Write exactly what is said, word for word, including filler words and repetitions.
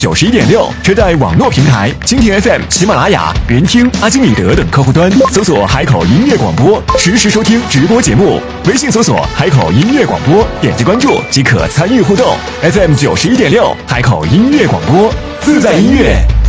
九十一点六，车贷网络平台蜻蜓 F M、喜马拉雅、云听、阿基米德等客户端搜索海口音乐广播，实时收听直播节目。微信搜索海口音乐广播，点击关注即可参与互动。F M 九十一点六，海口音乐广播，自在音乐